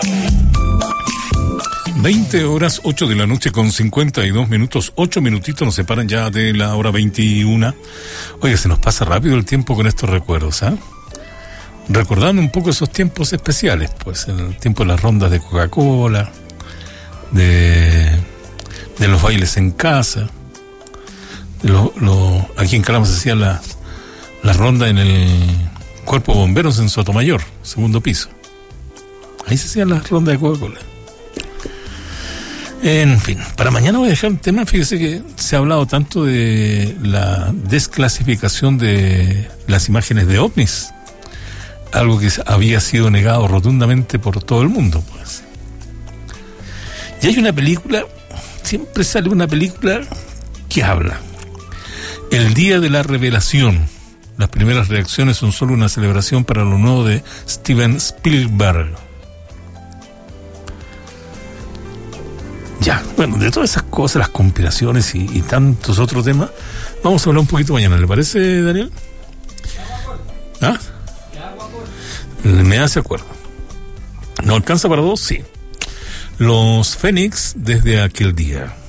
20 horas, 8 de la noche con 52 minutos, 8 minutitos nos separan ya de la hora 21. Oye, se nos pasa rápido el tiempo con estos recuerdos, ¿ah? Recordando un poco esos tiempos especiales, pues, el tiempo de las rondas de Coca-Cola, de los bailes en casa, aquí en Calama se hacía la ronda en el Cuerpo de Bomberos en Sotomayor, segundo piso. Ahí se hacía la ronda de Coca-Cola. En fin, para mañana voy a dejar un tema. Fíjese que se ha hablado tanto de la desclasificación de las imágenes de ovnis, algo que había sido negado rotundamente por todo el mundo, pues. Y hay una película, siempre sale una película que habla. El día de la revelación. Las primeras reacciones son solo una celebración para lo nuevo de Steven Spielberg. Ya, bueno, de todas esas cosas, las conspiraciones y tantos otros temas, vamos a hablar un poquito mañana, ¿le parece, Daniel? ¿Ah? Me hace acuerdo. ¿No alcanza para dos? Sí. Los Fénix desde aquel día.